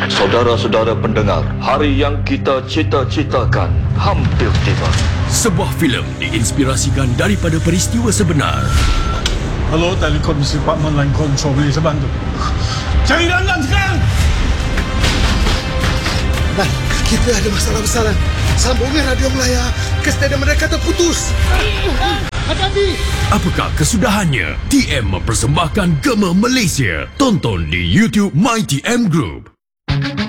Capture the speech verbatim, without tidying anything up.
Saudara-saudara pendengar, hari yang kita cita-citakan hampir tiba. Sebuah filem diinspirasikan daripada peristiwa sebenar. Hello, Telekomisi Department Line Control, boleh saya bantu? Cari Dandan sekarang! Nah, kita ada masalah besar. Sambungan radio Melaya ke stadium mereka terputus. Hati-hati! Apakah kesudahannya? T M mempersembahkan Gema Malaysia. Tonton di YouTube My T M Group.